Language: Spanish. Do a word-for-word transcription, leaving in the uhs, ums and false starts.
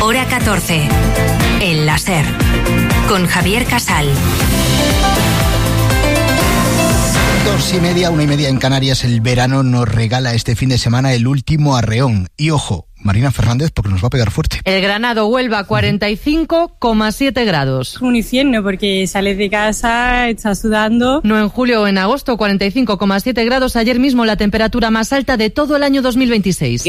Hora catorce. El láser. Con Javier Casal. Dos y media, una y media en Canarias. El verano nos regala este fin de semana el último arreón. Y ojo, Marina Fernández, porque nos va a pegar fuerte. El Granado Huelva, cuarenta y cinco coma siete grados. Un infierno porque sales de casa, estás sudando. No en julio o en agosto, cuarenta y cinco coma siete grados. Ayer mismo la temperatura más alta de todo el año dos mil veintiséis.